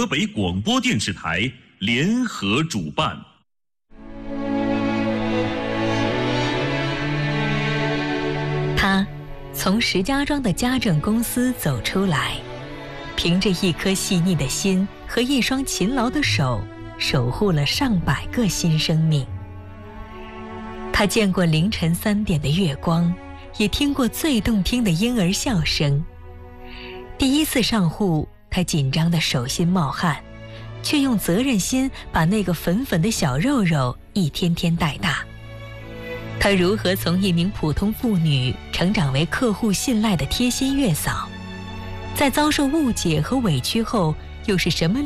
河北广播电视台联合主办。 他从石家庄的家政公司走出来，凭着一颗细腻的心和一双勤劳的手，守护了上百个新生命。他见过凌晨3点的月光，也听过最动听的婴儿笑声。第一次上户，他紧张的手心冒汗，却用责任心把那个粉粉的小肉肉一天天带大。他如何从一名普通妇女成长为客户信赖的贴心月嫂？在遭受误解和委屈后，又是什么